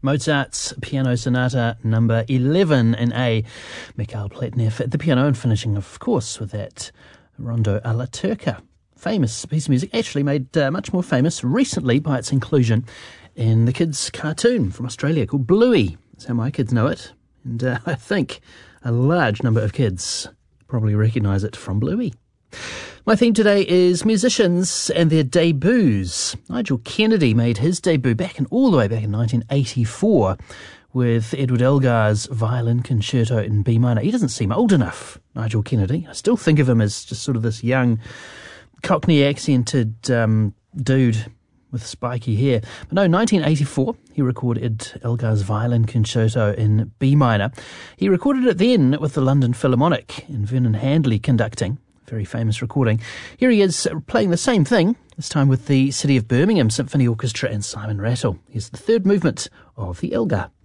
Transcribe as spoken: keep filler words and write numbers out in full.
Mozart's Piano Sonata number eleven in A. Mikhail Pletnev at the piano, and finishing, of course, with that Rondo alla Turca. Famous piece of music, actually made uh, much more famous recently by its inclusion in the kids' cartoon from Australia called Bluey. That's how my kids know it. And uh, I think a large number of kids probably recognise it from Bluey. My theme today is musicians and their debuts. Nigel Kennedy made his debut back in all the way back in nineteen eighty-four with Edward Elgar's Violin Concerto in B minor. He doesn't seem old enough, Nigel Kennedy. I still think of him as just sort of this young, Cockney accented um, dude with spiky hair. But no, nineteen eighty-four, he recorded Elgar's Violin Concerto in B minor. He recorded it then with the London Philharmonic and Vernon Handley conducting. Very famous recording. Here he is playing the same thing, this time with the City of Birmingham Symphony Orchestra and Simon Rattle. Here's the third movement of the Elgar.